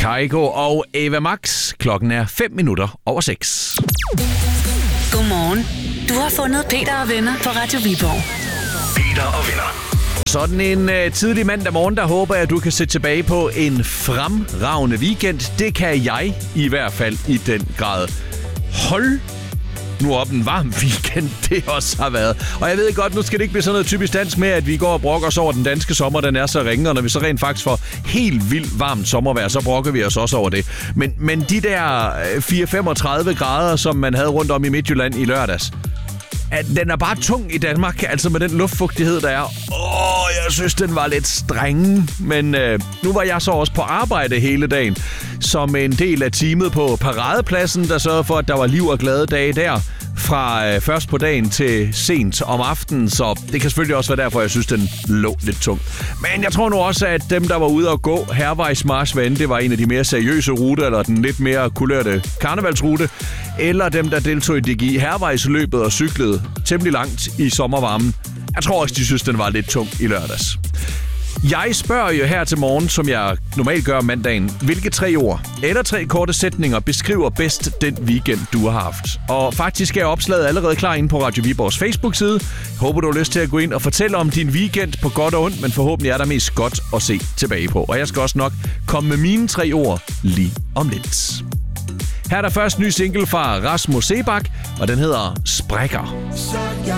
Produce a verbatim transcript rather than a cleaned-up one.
Kygo og Ava Max. Klokken er fem minutter over seks. Godmorgen. Du har fundet Peter og venner på Radio Viborg. Peter og venner. Sådan en uh, tidlig mandag morgen, der håber jeg, at du kan se tilbage på en fremragende weekend. Det kan jeg i hvert fald i den grad. Hold nu op en varm weekend, det også har været. Og jeg ved godt, nu skal det ikke blive sådan noget typisk dansk med, at vi går og brokker os over den danske sommer, den er så ringe, og når vi så rent faktisk får helt vildt varmt sommervejr, så brokker vi os også over det. Men, men de der fire femogtredive grader, som man havde rundt om i Midtjylland i lørdags, at den er bare tung i Danmark, altså med den luftfugtighed, der er. Åh, jeg synes, den var lidt streng. Men øh, nu var jeg så også på arbejde hele dagen, som en del af teamet på Paradepladsen, der sørgede for, at der var liv og glade dage der, fra øh, først på dagen til sent om aftenen. Så det kan selvfølgelig også være derfor, jeg synes, den lå lidt tung. Men jeg tror nu også, at dem, der var ude at gå Hærvejsmarch, hvad end det var en af de mere seriøse ruter, eller den lidt mere kulørte karnevalsrute, eller dem, der deltog i D G I Hærvejsløbet og cyklede temmelig langt i sommervarmen. Jeg tror også, de synes, den var lidt tung i lørdags. Jeg spørger jo her til morgen, som jeg normalt gør om mandagen, hvilke tre ord eller tre korte sætninger beskriver bedst den weekend, du har haft. Og faktisk er opslaget allerede klar inde på Radio Viborgs Facebook-side. Håber, du har lyst til at gå ind og fortælle om din weekend på godt og ondt, men forhåbentlig er der mest godt at se tilbage på. Og jeg skal også nok komme med mine tre ord lige om lidt. Her er der først ny single fra Rasmus Seebach, og den hedder Sprækker.